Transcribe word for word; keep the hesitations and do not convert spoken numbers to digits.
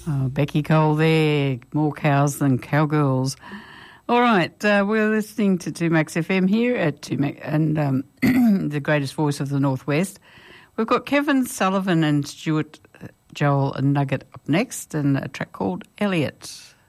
Oh, Becky Cole there, more cows than cowgirls. All right, uh, we're listening to two Max F M here at two Max, and um, the greatest voice of the Northwest. We've got Kevin Sullivan and Stuart Joel Nugget up next, and a track called Elliot.